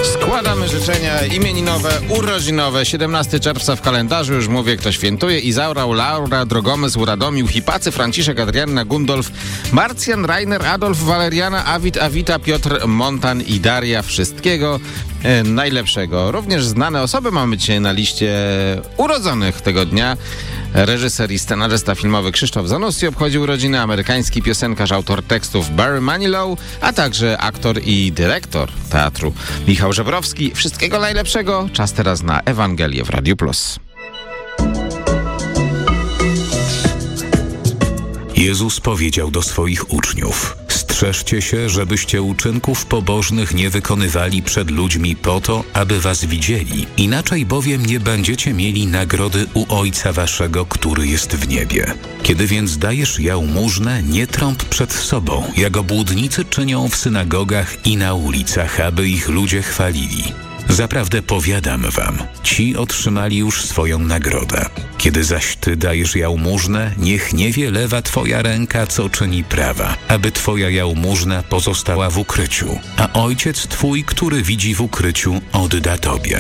Składamy życzenia imieninowe, urodzinowe. 17 czerwca w kalendarzu, już mówię, kto świętuje. Izaura, Laura, Drogomysł, Radomił, Hipacy, Franciszek, Adrianna, Gundolf, Marcjan, Rainer, Adolf, Waleriana, Awit, Awita, Piotr, Montan i Daria. Wszystkiego najlepszego. Również znane osoby mamy dzisiaj na liście urodzonych tego dnia. Reżyser i scenarzysta filmowy Krzysztof Zanussi obchodził urodziny, amerykański piosenkarz, autor tekstów Barry Manilow, a także aktor i dyrektor teatru Michał Żebrowski. Wszystkiego najlepszego. Czas teraz na Ewangelię w Radiu Plus. Jezus powiedział do swoich uczniów: strzeżcie się, żebyście uczynków pobożnych nie wykonywali przed ludźmi po to, aby was widzieli. Inaczej bowiem nie będziecie mieli nagrody u Ojca waszego, który jest w niebie. Kiedy więc dajesz jałmużnę, nie trąb przed sobą, jak obłudnicy czynią w synagogach i na ulicach, aby ich ludzie chwalili. Zaprawdę powiadam wam, ci otrzymali już swoją nagrodę. Kiedy zaś ty dajesz jałmużnę, niech nie wie lewa twoja ręka, co czyni prawa, aby twoja jałmużna pozostała w ukryciu, a Ojciec twój, który widzi w ukryciu, odda tobie.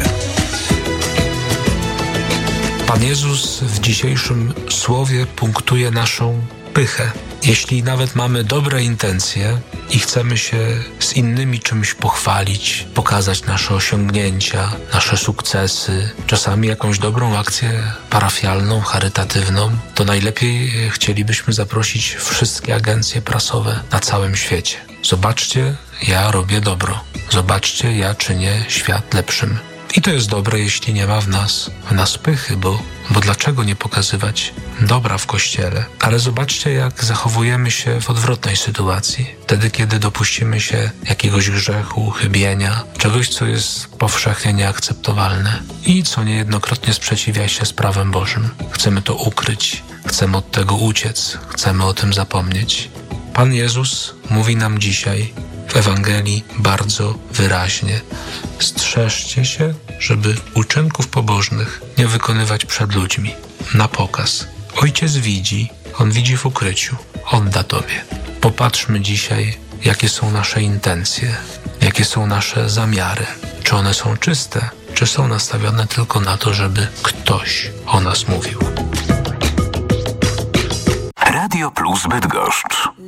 Pan Jezus w dzisiejszym słowie punktuje naszą pychę. Jeśli nawet mamy dobre intencje i chcemy się z innymi czymś pochwalić, pokazać nasze osiągnięcia, nasze sukcesy, czasami jakąś dobrą akcję parafialną, charytatywną, to najlepiej chcielibyśmy zaprosić wszystkie agencje prasowe na całym świecie. Zobaczcie, ja robię dobro. Zobaczcie, ja czynię świat lepszym. I to jest dobre, jeśli nie ma w nas pychy, bo dlaczego nie pokazywać dobra w Kościele? Ale zobaczcie, jak zachowujemy się w odwrotnej sytuacji. Wtedy, kiedy dopuścimy się jakiegoś grzechu, chybienia, czegoś, co jest powszechnie nieakceptowalne i co niejednokrotnie sprzeciwia się z prawem Bożym. Chcemy to ukryć, chcemy od tego uciec, chcemy o tym zapomnieć. Pan Jezus mówi nam dzisiaj w Ewangelii bardzo wyraźnie: strzeżcie się, żeby uczynków pobożnych nie wykonywać przed ludźmi, na pokaz. Ojciec widzi, On widzi w ukryciu, odda tobie. Popatrzmy dzisiaj, jakie są nasze intencje, jakie są nasze zamiary. Czy one są czyste, czy są nastawione tylko na to, żeby ktoś o nas mówił. Radio Plus Bydgoszcz.